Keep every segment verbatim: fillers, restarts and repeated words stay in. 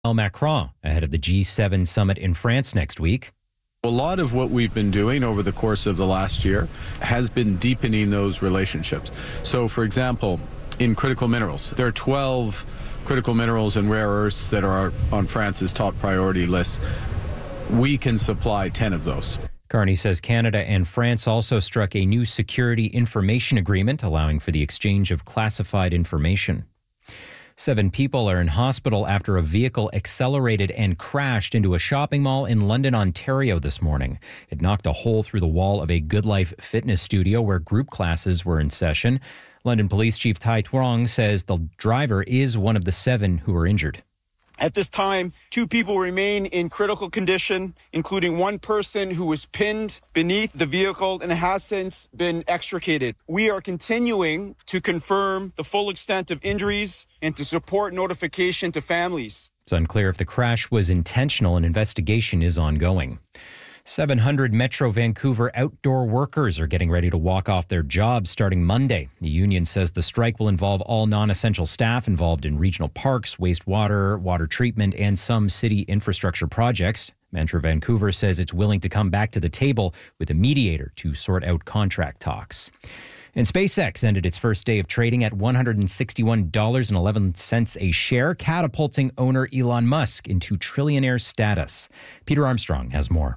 Macron ahead of the G seven summit in France next week. A lot of what we've been doing over the course of the last year has been deepening those relationships. So, for example, in critical minerals, there are twelve critical minerals and rare earths that are on France's top priority list. We can supply ten of those. Carney says Canada and France also struck a new security information agreement allowing for the exchange of classified information. Seven people are in hospital after a vehicle accelerated and crashed into a shopping mall in London, Ontario this morning. It knocked a hole through the wall of a Good Life fitness studio where group classes were in session. London Police Chief Tai Truong says the driver is one of the seven who were injured. At this time, two people remain in critical condition, including one person who was pinned beneath the vehicle and has since been extricated. We are continuing to confirm the full extent of injuries and to support notification to families. It's unclear if the crash was intentional. An investigation is ongoing. seven hundred Metro Vancouver outdoor workers are getting ready to walk off their jobs starting Monday. The union says the strike will involve all non-essential staff involved in regional parks, wastewater, water treatment, and some city infrastructure projects. Metro Vancouver says it's willing to come back to the table with a mediator to sort out contract talks. And SpaceX ended its first day of trading at one hundred sixty-one dollars and eleven cents a share, catapulting owner Elon Musk into trillionaire status. Peter Armstrong has more.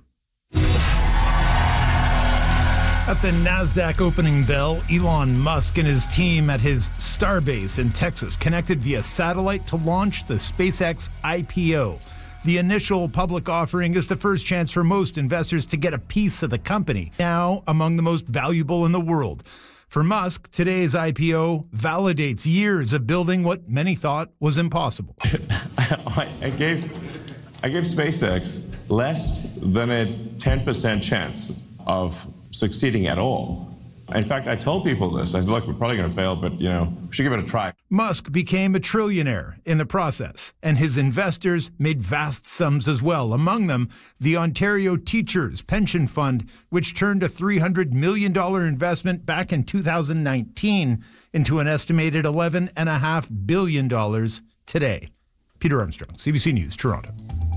At the NASDAQ opening bell, Elon Musk and his team at his Starbase in Texas connected via satellite to launch the SpaceX I P O. The initial public offering is the first chance for most investors to get a piece of the company, now among the most valuable in the world. For Musk, today's I P O validates years of building what many thought was impossible. I, I gave I gave SpaceX less than a ten percent chance of succeeding at all. In fact, I told people this. I said, look, we're probably going to fail, but, you know, we should give it a try. Musk became a trillionaire in the process, and his investors made vast sums as well. Among them, the Ontario Teachers Pension Fund, which turned a three hundred million dollars investment back in two thousand nineteen into an estimated eleven point five billion dollars today. Peter Armstrong, C B C News, Toronto.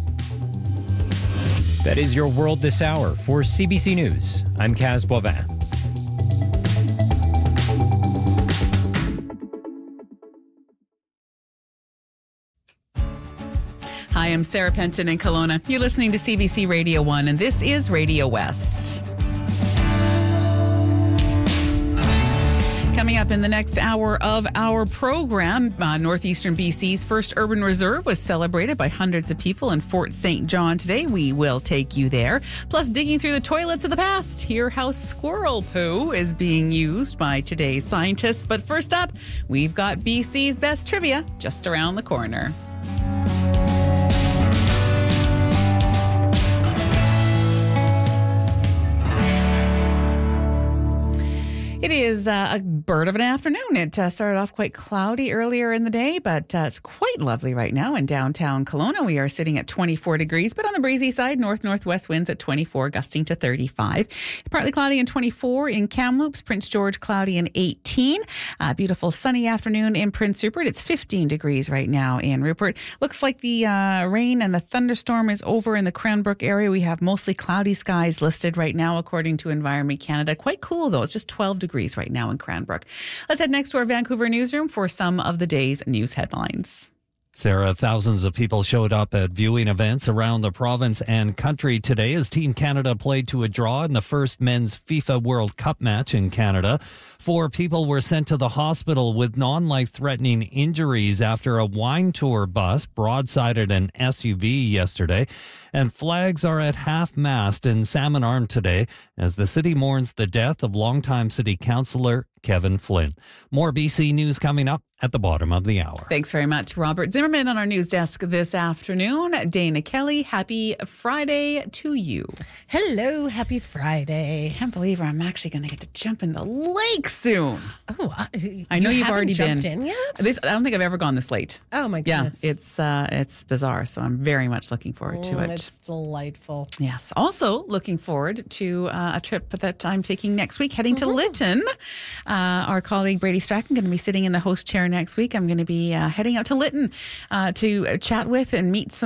That is your world this hour. For C B C News, I'm Kaz Boivin. Hi, I'm Sarah Penton in Kelowna. You're listening to C B C Radio one, and this is Radio West. Coming up in the next hour of our program, uh, Northeastern B C's first urban reserve was celebrated by hundreds of people in Fort Saint John today. We will take you there. Plus, digging through the toilets of the past, hear how squirrel poo is being used by today's scientists. But first up, we've got B C's best trivia just around the corner. It is uh, a bird of an afternoon. It uh, started off quite cloudy earlier in the day, but uh, it's quite lovely right now in downtown Kelowna. We are sitting at twenty-four degrees, but on the breezy side, north-northwest winds at twenty-four, gusting to thirty-five. Partly cloudy and twenty-four in Kamloops, Prince George cloudy and eighteen. Uh, beautiful sunny afternoon in Prince Rupert. It's fifteen degrees right now in Rupert. Looks like the uh, rain and the thunderstorm is over in the Cranbrook area. We have mostly cloudy skies listed right now, according to Environment Canada. Quite cool, though. It's just twelve degrees right now in Cranbrook. Let's head next to our Vancouver newsroom for some of the day's news headlines. Sarah, thousands of people showed up at viewing events around the province and country today as Team Canada played to a draw in the first men's FIFA World Cup match in Canada. Four people were sent to the hospital with non-life-threatening injuries after a wine tour bus broadsided an S U V yesterday. And flags are at half-mast in Salmon Arm today as the city mourns the death of longtime city councillor Kevin Flynn. More B C News coming up at the bottom of the hour. Thanks very much, Robert Zimmerman, on our news desk this afternoon. Dana Kelly, happy Friday to you. Hello, happy Friday. Can't believe I'm actually going to get to jump in the lake soon. Oh, I, I know you you've already jumped been. in yet? This, I don't think I've ever gone this late. Oh my goodness. Yeah, it's uh, it's bizarre, so I'm very much looking forward to mm, it. It's delightful. Yes. Also looking forward to uh, a trip that I'm taking next week, heading to mm-hmm. Lytton. Uh, Uh, our colleague Brady Strachan going to be sitting in the host chair next week. I'm going to be uh, heading out to Lytton uh, to chat with and meet some